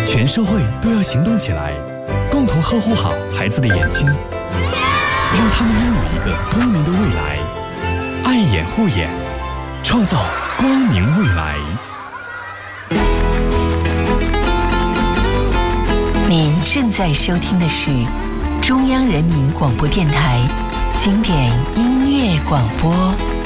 全社会都要行动起来，共同呵护好孩子的眼睛，让他们拥有一个光明的未来。爱眼护眼，创造光明未来。 您正在收听的是中央人民广播电台经典音乐广播。